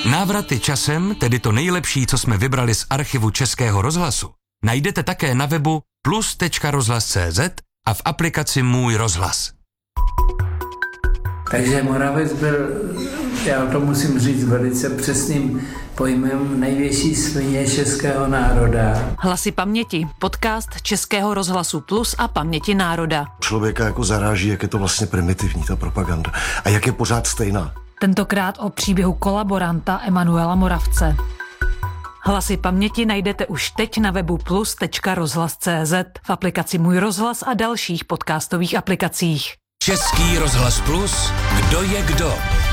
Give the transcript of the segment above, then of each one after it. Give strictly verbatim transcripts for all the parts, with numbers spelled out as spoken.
Návraty časem, tedy to nejlepší, co jsme vybrali z archivu Českého rozhlasu, najdete také na webu plus tečka rozhlas tečka cé zet a v aplikaci Můj rozhlas. Takže Moravec byl, já to musím říct velice přesným pojmem, největší svině českého národa. Hlasy paměti, podcast Českého rozhlasu Plus a Paměti národa. Člověka jako zaráží, jak je to vlastně primitivní, ta propaganda. A jak je pořád stejná. Tentokrát o příběhu kolaboranta Emanuela Moravce. Hlasy paměti najdete už teď na webu plus tečka rozhlas tečka cé zet, v aplikaci Můj rozhlas a dalších podcastových aplikacích. Český rozhlas Plus, kdo je kdo?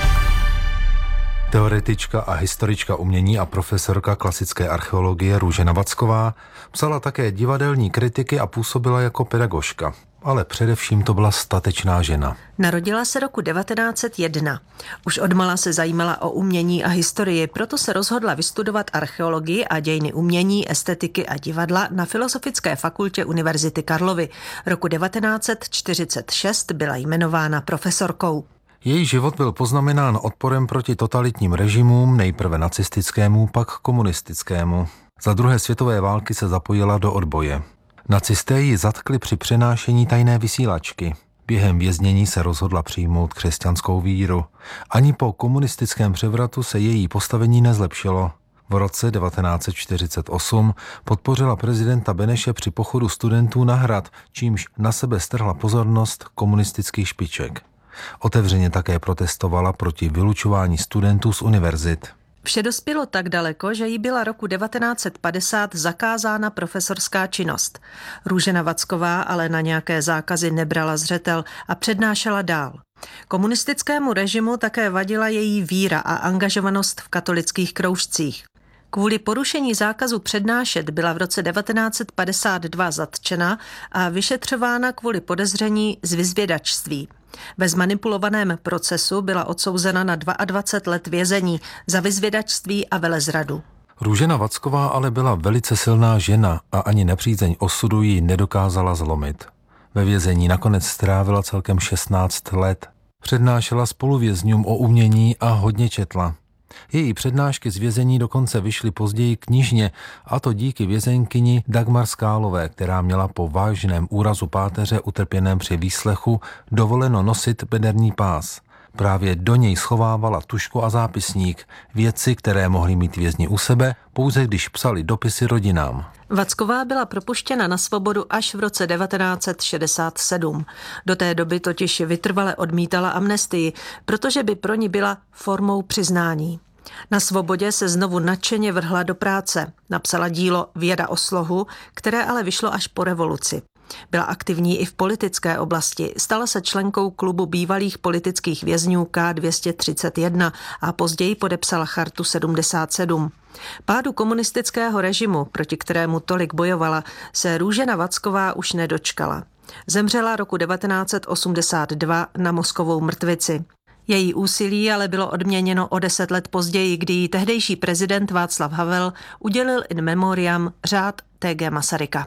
Teoretička a historička umění a profesorka klasické archeologie Růžena Vacková psala také divadelní kritiky a působila jako pedagožka. Ale především to byla statečná žena. Narodila se roku devatenáct set jedna. Už odmala se zajímala o umění a historii, proto se rozhodla vystudovat archeologii a dějiny umění, estetiky a divadla na Filozofické fakultě Univerzity Karlovy. Roku devatenáct set čtyřicet šest byla jmenována profesorkou. Její život byl poznamenán odporem proti totalitním režimům, nejprve nacistickému, pak komunistickému. Za druhé světové války se zapojila do odboje. Nacisté ji zatkli při přenášení tajné vysílačky. Během věznění se rozhodla přijmout křesťanskou víru. Ani po komunistickém převratu se její postavení nezlepšilo. V roce devatenáct set čtyřicet osm podpořila prezidenta Beneše při pochodu studentů na hrad, čímž na sebe strhla pozornost komunistických špiček. Otevřeně také protestovala proti vylučování studentů z univerzit. Vše dospělo tak daleko, že jí byla roku devatenáct set padesát zakázána profesorská činnost. Růžena Vacková ale na nějaké zákazy nebrala zřetel a přednášela dál. Komunistickému režimu také vadila její víra a angažovanost v katolických kroužcích. Kvůli porušení zákazu přednášet byla v roce devatenáct set padesát dva zatčena a vyšetřována kvůli podezření z vyzvědačství. Ve zmanipulovaném procesu byla odsouzena na dvacet dva let vězení za vyzvědačství a velezradu. Růžena Vacková ale byla velice silná žena a ani nepřízeň osudu ji nedokázala zlomit. Ve vězení nakonec strávila celkem šestnáct let. Přednášela spoluvězňům o umění a hodně četla. Její přednášky z vězení dokonce vyšly později knižně, a to díky vězenkyni Dagmar Skálové, která měla po vážném úrazu páteře utrpěném při výslechu dovoleno nosit bederní pás. Právě do něj schovávala tužku a zápisník, věci, které mohli mít vězni u sebe, pouze když psali dopisy rodinám. Vacková byla propuštěna na svobodu až v roce devatenáct set šedesát sedm. Do té doby totiž vytrvale odmítala amnestii, protože by pro ní byla formou přiznání. Na svobodě se znovu nadšeně vrhla do práce. Napsala dílo Věda o slohu, které ale vyšlo až po revoluci. Byla aktivní i v politické oblasti. Stala se členkou klubu bývalých politických vězňů K dvě stě třicet jedna a později podepsala chartu sedmdesát sedm. Pádu komunistického režimu, proti kterému tolik bojovala, se Růžena Vacková už nedočkala. Zemřela roku devatenáct set osmdesát dva na mozkovou mrtvici. Její úsilí ale bylo odměněno o deset let později, kdy jí tehdejší prezident Václav Havel udělil in memoriam řád T G Masaryka.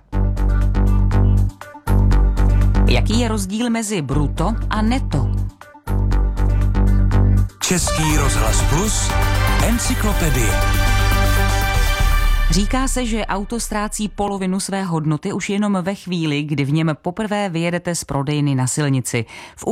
Jaký je rozdíl mezi bruto a neto? Český rozhlas Plus, encyklopedie. Říká se, že auto ztrácí polovinu své hodnoty už jenom ve chvíli, kdy v něm poprvé vyjedete z prodejny na silnici. V